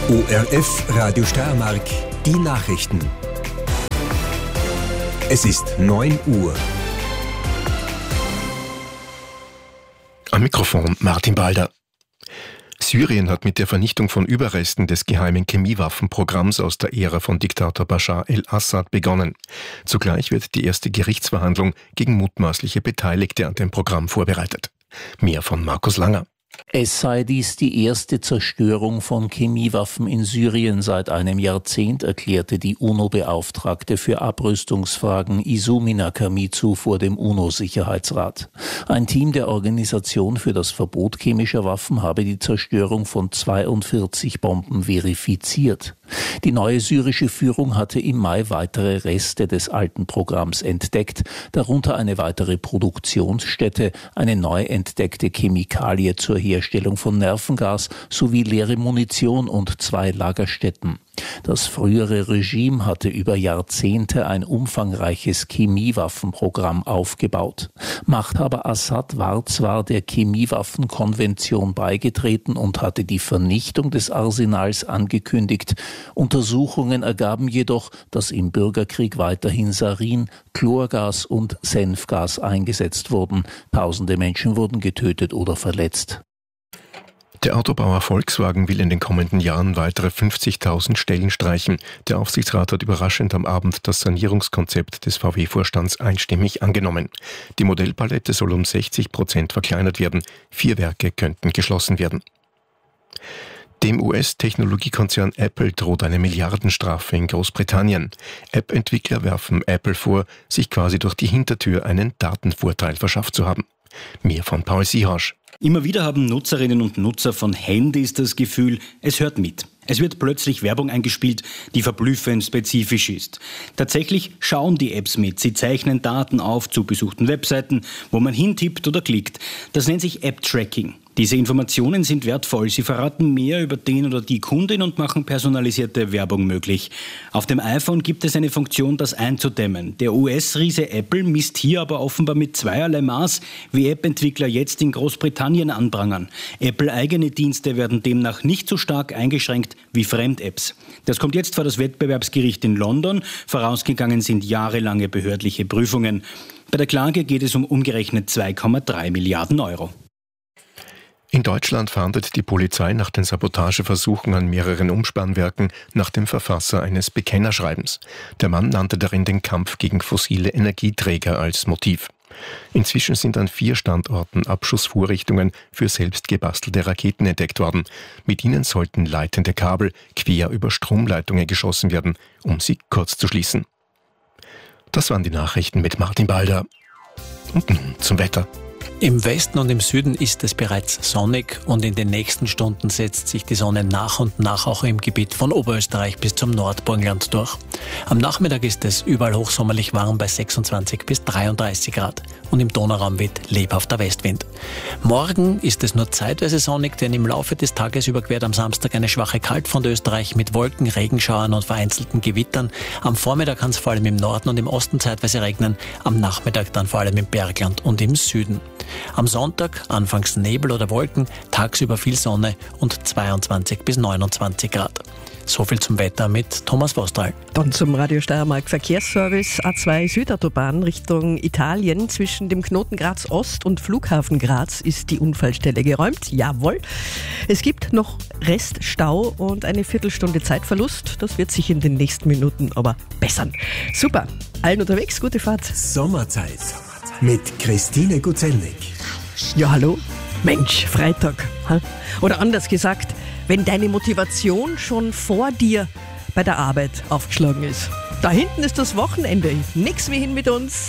ORF Radio Steiermark, die Nachrichten. Es ist 9 Uhr. Am Mikrofon Martin Balder. Syrien hat mit der Vernichtung von Überresten des geheimen Chemiewaffenprogramms aus der Ära von Diktator Bashar el-Assad begonnen. Zugleich wird die erste Gerichtsverhandlung gegen mutmaßliche Beteiligte an dem Programm vorbereitet. Mehr von Markus Langer. Es sei dies die erste Zerstörung von Chemiewaffen in Syrien seit einem Jahrzehnt, erklärte die UNO-Beauftragte für Abrüstungsfragen Izumi Kamitsu vor dem UNO-Sicherheitsrat. Ein Team der Organisation für das Verbot chemischer Waffen habe die Zerstörung von 42 Bomben verifiziert. Die neue syrische Führung hatte im Mai weitere Reste des alten Programms entdeckt, darunter eine weitere Produktionsstätte, eine neu entdeckte Chemikalie zur Herstellung von Nervengas sowie leere Munition und 2 Lagerstätten. Das frühere Regime hatte über Jahrzehnte ein umfangreiches Chemiewaffenprogramm aufgebaut. Machthaber Assad war zwar der Chemiewaffenkonvention beigetreten und hatte die Vernichtung des Arsenals angekündigt. Untersuchungen ergaben jedoch, dass im Bürgerkrieg weiterhin Sarin, Chlorgas und Senfgas eingesetzt wurden. Tausende Menschen wurden getötet oder verletzt. Der Autobauer Volkswagen will in den kommenden Jahren weitere 50.000 Stellen streichen. Der Aufsichtsrat hat überraschend am Abend das Sanierungskonzept des VW-Vorstands einstimmig angenommen. Die Modellpalette soll um 60% verkleinert werden. 4 Werke könnten geschlossen werden. Dem US-Technologiekonzern Apple droht eine Milliardenstrafe in Großbritannien. App-Entwickler werfen Apple vor, sich quasi durch die Hintertür einen Datenvorteil verschafft zu haben. Mehr von Paul Siehasch. Immer wieder haben Nutzerinnen und Nutzer von Handys das Gefühl, es hört mit. Es wird plötzlich Werbung eingespielt, die verblüffend spezifisch ist. Tatsächlich schauen die Apps mit. Sie zeichnen Daten auf zu besuchten Webseiten, wo man hintippt oder klickt. Das nennt sich App-Tracking. Diese Informationen sind wertvoll. Sie verraten mehr über den oder die Kundin und machen personalisierte Werbung möglich. Auf dem iPhone gibt es eine Funktion, das einzudämmen. Der US-Riese Apple misst hier aber offenbar mit zweierlei Maß, wie App-Entwickler jetzt in Großbritannien anprangern. Apple-eigene Dienste werden demnach nicht so stark eingeschränkt wie Fremd-Apps. Das kommt jetzt vor das Wettbewerbsgericht in London. Vorausgegangen sind jahrelange behördliche Prüfungen. Bei der Klage geht es um umgerechnet 2,3 Milliarden Euro. In Deutschland fahndet die Polizei nach den Sabotageversuchen an mehreren Umspannwerken nach dem Verfasser eines Bekennerschreibens. Der Mann nannte darin den Kampf gegen fossile Energieträger als Motiv. Inzwischen sind an 4 Standorten Abschussvorrichtungen für selbst gebastelte Raketen entdeckt worden. Mit ihnen sollten leitende Kabel quer über Stromleitungen geschossen werden, um sie kurz zu schließen. Das waren die Nachrichten mit Martin Balder. Und nun zum Wetter. Im Westen und im Süden ist es bereits sonnig und in den nächsten Stunden setzt sich die Sonne nach und nach auch im Gebiet von Oberösterreich bis zum Nordburgenland durch. Am Nachmittag ist es überall hochsommerlich warm bei 26 bis 33 Grad und im Donauraum weht lebhafter Westwind. Morgen ist es nur zeitweise sonnig, denn im Laufe des Tages überquert am Samstag eine schwache Kaltfront Österreich mit Wolken, Regenschauern und vereinzelten Gewittern. Am Vormittag kann es vor allem im Norden und im Osten zeitweise regnen, am Nachmittag dann vor allem im Bergland und im Süden. Am Sonntag anfangs Nebel oder Wolken, tagsüber viel Sonne und 22 bis 29 Grad. So viel zum Wetter mit Thomas Vostral. Dann zum Radio Steiermark Verkehrsservice. A2 Südautobahn Richtung Italien. Zwischen dem Knoten Graz Ost und Flughafen Graz ist die Unfallstelle geräumt. Jawohl. Es gibt noch Reststau und eine Viertelstunde Zeitverlust. Das wird sich in den nächsten Minuten aber bessern. Super. Allen unterwegs, gute Fahrt. Sommerzeit mit Christine Guzelnik. Ja, hallo? Mensch, Freitag. Oder anders gesagt, wenn deine Motivation schon vor dir bei der Arbeit aufgeschlagen ist. Da hinten ist das Wochenende. Nix wie hin mit uns.